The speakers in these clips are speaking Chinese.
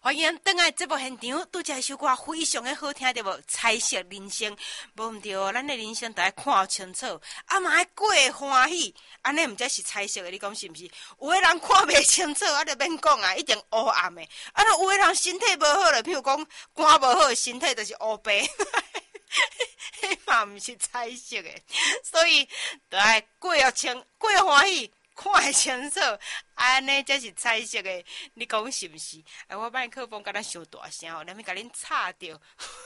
欢迎回来节目现场，拄则首歌非常的好听，对无？彩色人生，无毋对，咱的人生都要看清楚，嘛要过欢喜，安尼毋才是彩色的。你讲是毋是？有的人看袂清楚，就免讲啊，一定黑暗的。有的人身体无好了，譬如讲肝无好，身体就是黑白，迄嘛毋是彩色的。所以，都要过清，过欢喜。看会清楚，安尼才是彩色的。你讲是毋是？我麦克风敢若伤大声哦，连咪甲恁吵着。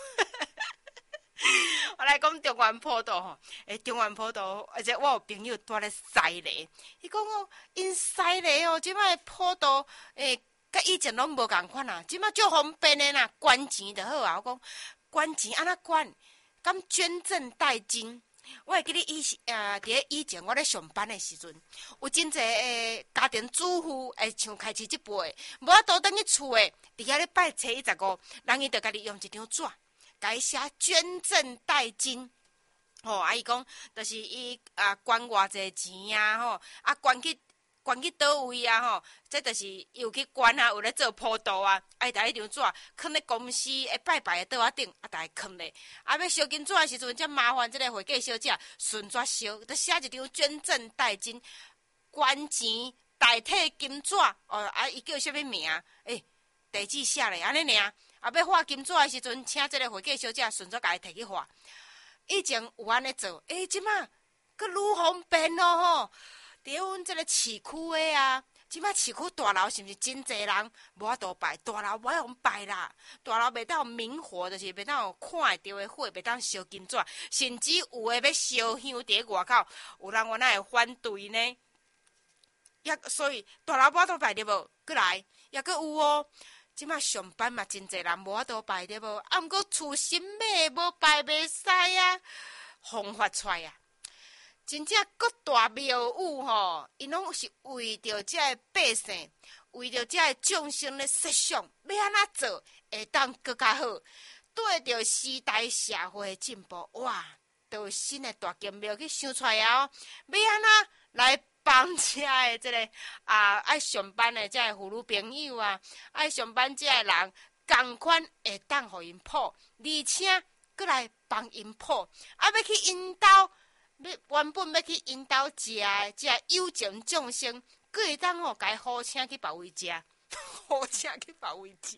我来讲中原普渡吼，中原普渡，而且我有朋友住咧西螺，伊讲哦，因西螺哦，即摆普渡，甲以前拢无共款啊，即摆足方便的啦，捐钱就好啊。我讲捐钱安怎捐？敢捐赠代金？我会记得伫以前我咧上班的时阵，有真侪家庭主妇会像开始即辈，无法度等去厝的，伫遐咧拜初15，人伊就家己用一张纸，甲伊写捐赠代金。伊讲，就是伊捐偌济钱啊，捐去倒位啊，这就是又去捐啊，有咧做普渡啊，伊逐一张纸囥咧公司会拜拜的桌仔顶，逐个囥咧。要烧金纸的时阵，才麻烦即个会计小姐顺纸烧，就写一张捐赠代金，捐钱代替金纸。伊叫啥物名？地址写咧，安尼尔。要画金纸的时阵，请即个会计小姐顺便甲伊摕去画。以前有安尼做，即马佫愈方便咯吼。伫阮即个市区的啊，即摆市区大楼是毋是真侪人无法度拜？大楼无用拜啦，大楼袂当明火，就是袂当看会到的火，袂当烧金纸，甚至有诶要烧香伫外口，有人原来会反对呢。所以大楼无法度拜对无？过来也佫有哦。即摆上班嘛，真侪人无法度拜对无？毋过厝新买无拜袂使啊，方法出啊！真正各大庙宇吼，因拢是为着遮个百姓，为着遮个众生咧设想，要安怎做会当更较好，对着时代社会进步，哇，都有新的大金庙去想出来哦，要安怎来帮遮个即个爱上班的遮个妇女朋友啊，爱上班遮个人，共款会当互因抱，而且搁来帮因抱，要去引导。原本要去因兜食的，遮有情众生，佫会当甲伊好请去别位食，好请去别位食。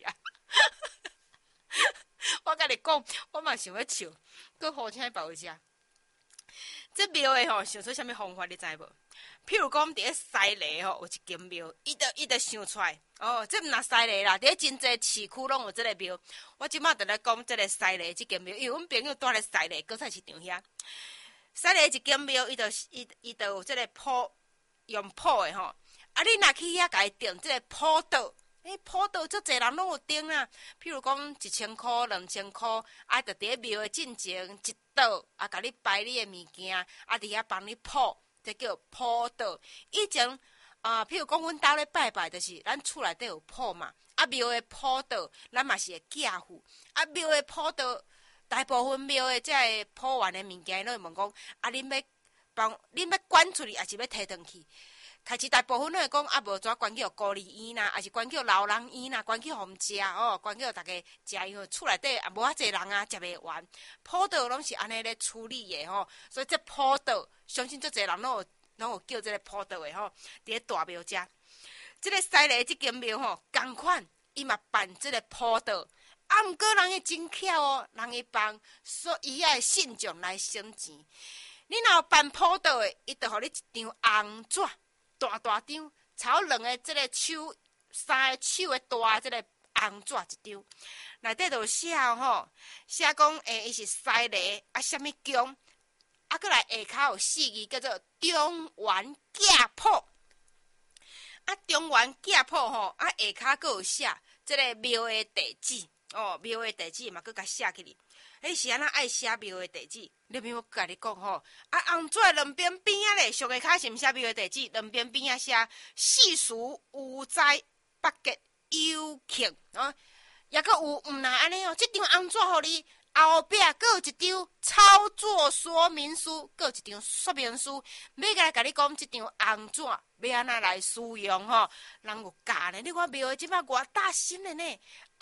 我甲你讲，我嘛想要笑，佫好请去别位食。这庙的想出啥物方法，你知无？譬如讲，伫咧西螺有一间庙，伊就想出来。这毋若西螺啦，伫咧真侪市区拢有即个庙。我即摆就咧讲即个西螺即间庙，因为阮朋友住咧西螺果菜市场遐。西螺一间庙，伊就有即个用铺的吼。你若去遐甲伊订即个普渡，普渡足侪人拢有订啦。譬如讲1000块、2000块，就伫咧庙的进前一道，甲你摆你的物件，伫遐帮你铺，这叫普渡。以前譬如讲阮兜咧拜拜，就是咱厝内底有铺嘛。庙的普渡，咱嘛是会寄付。庙的普渡。大部分庙的即个普完的物件，拢会问讲：恁要捐出去，还是要摕转去？开始大部分拢会讲：无怎捐去孤儿院啦，还是捐去老人院啦，捐去互食哦，捐去大家食，因为厝内底无遐济人啊，食袂完。普渡拢是安尼咧处理的吼，所以这普渡，相信足侪人拢有叫这个普渡的吼。伫咧大庙遮，这个西螺这间庙吼，共款伊嘛办这个普渡。毋过人伊真巧哦，人伊帮所伊的信众来省钱。你若有办普渡的，伊就互你一张红纸，大张，超2个即个手，3个手的大即个红纸一张，内底就有写吼，写讲伊是西螺啥物宫，过来下骹有4字叫做中原寄铺。中原寄铺吼，下骹佫有写即个庙的地址。庙的地址嘛，佮甲写起哩。是安怎爱写庙的地址？你咪我甲你讲吼，红纸两边边仔咧，上个骹是毋写庙的地址，两边边仔写世俗有灾八吉有庆也佮有毋若安尼即张红纸互你，后壁佫有一张操作说明书，佫有一张说明书，要甲你讲即张红纸要安怎来使用吼，人有教呢。你看庙的即摆偌大心的呢。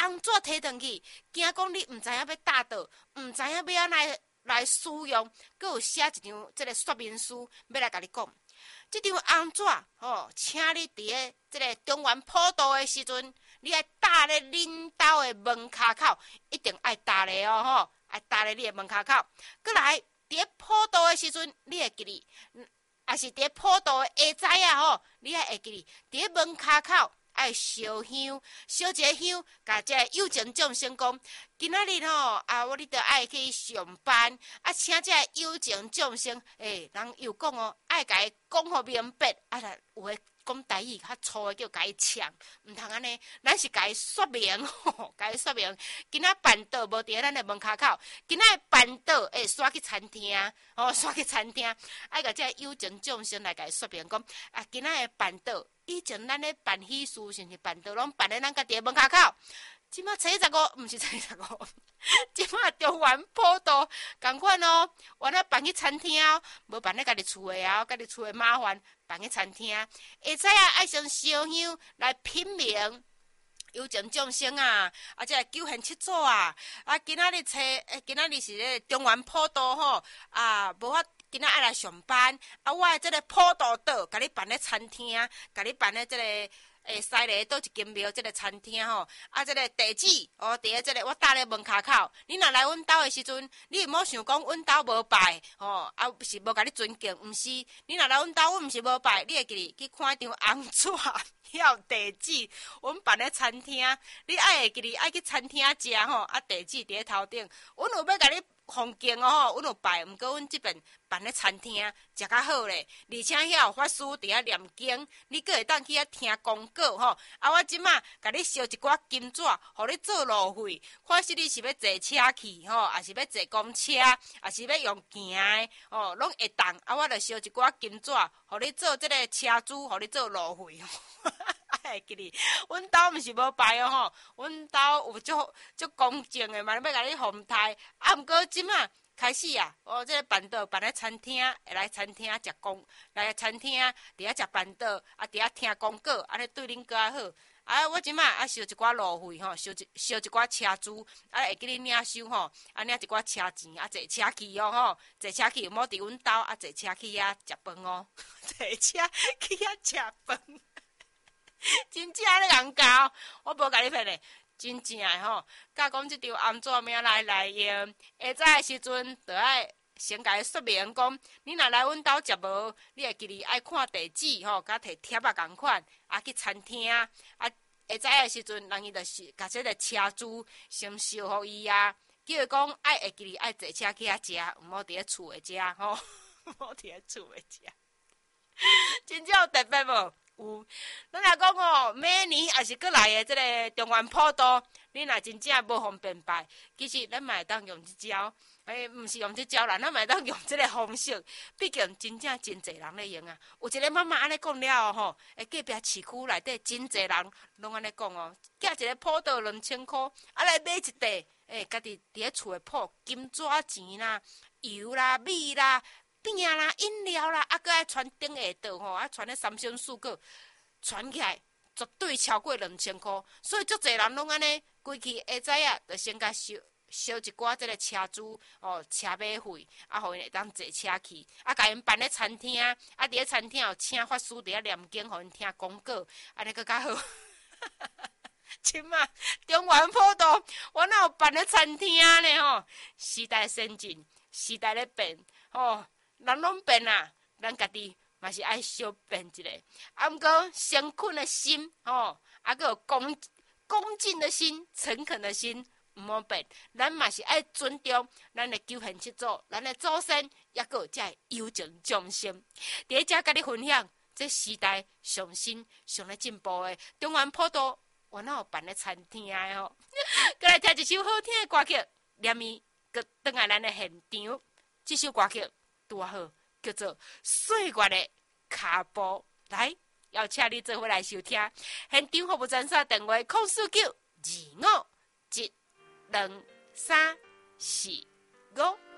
红纸摕转去，惊讲你毋知影要搭倒，毋知影要安来使用，佮有写一张即个说明书要来甲你讲。即张红纸请你伫个即个中原普渡的时阵，你爱搭咧恁兜的门骹口，一定爱搭咧哦爱搭咧你的门骹口。佮来伫咧普渡的时阵，你会记哩，也是伫咧普渡的下早啊你爱会记哩，伫咧门骹口爱烧香，烧一个香，甲即个有情众生讲，今仔日你着爱去上班，请即个有情众生，人又讲爱甲伊讲互明白，有诶讲台语较粗诶，叫甲伊呛，毋通安尼，咱是甲伊说明甲伊说明，今仔办桌无伫咧咱诶门骹口，今仔办桌煞去餐厅，煞去餐厅，爱甲即个有情众生来甲伊说明讲，今仔诶办桌。以前咱咧办喜事，甚至办桌，拢办咧咱家己门骹口。即马初15，毋是初15，即马中原普渡共款原来办去餐厅，无办咧家己厝诶家己厝诶麻烦，办去餐厅。会知爱先烧香来品明。有情众生即个九贤七祖今仔日今仔日是咧中原普渡无法。今仔爱来上班，我诶即个普渡岛，甲你办咧餐厅，甲你办咧即个西里倒一间庙，即个餐厅即个地址伫咧即个我搭咧门骹口。你若来阮兜诶时阵，你毋好想讲阮兜无拜是无甲你尊敬，毋是。你若来阮兜，阮毋是无拜，你会记哩去看一张红纸，遐有地址。阮办咧餐厅，你爱会记哩，爱去餐厅食地址伫咧头顶。阮有要甲你。奉敬阮有拜，毋过阮即边办咧餐厅食较好咧，而且遐有法师伫遐念经，你阁会当去遐听公告我即马甲你烧一寡金纸，互你做路费，看是你是要坐车去还是要坐公车，还是要用行的拢会当我着烧一寡金纸，互你做即个车主，互你做路费会记哩，阮兜毋是无拜阮兜有足公正的嘛，要甲你奉台毋过即马开始即个办桌办咧餐厅，会来餐厅食来餐厅伫遐食办桌伫遐听广告，安尼对恁较好。我即马烧一寡路费烧一寡车资，会记恁领收领一寡车钱坐车去坐车去，莫伫阮兜坐车去遐食饭坐车去遐食饭。真正咧人教，我无甲你骗咧，真正诶甲讲即张红纸名来用，下早诶时阵，着爱先甲伊说明讲，你若来阮兜食无，你会记哩爱看地址甲摕贴共款，去餐厅下早诶时阵，人伊就是甲即个车资先烧互伊叫伊讲爱会记哩爱坐车去遐食，毋好伫咧厝诶食毋好伫咧厝诶食，真正有特别无？有，咱若讲每年也是过来的即个中原普渡，你若真正无方便拜，其实咱嘛会当用即招，毋是用即招啦，咱嘛会当用即个方式。毕竟真正真侪人咧用有一个妈妈安尼讲了隔壁市区内底真侪人拢安尼讲寄一个普渡2000块，来买一袋，家己伫咧厝诶铺金纸钱啦、油啦、米啦。饼啦、饮料啦，搁爱传顶下道传咧三星四果，传起来绝对超过2000块。所以足侪人拢安尼，规气下早就先甲烧一寡即个车资车马费，互因会当坐车去，甲因办咧餐厅，伫咧餐厅有请法师伫遐念经，互因听广告，安尼搁较好。即马中原普渡，我哪有办咧餐厅呢时代先进，时代咧变人拢变咱家己嘛是爱小变一下。毋过诚恳的心搁有恭敬的心、诚恳的心，毋好变。咱嘛是爱尊重咱的九贤七祖、咱的祖先，抑搁有遮有情众生。伫咧遮甲你分享，这时代上新、上咧进步的中原普渡，我哪有办咧餐厅的搁来听一首好听的歌曲，念伊搁转来咱的现场。这首歌曲。多好，叫做岁月的脚步，来，邀请你做伙来收听。现场服务专线电话：04925123445。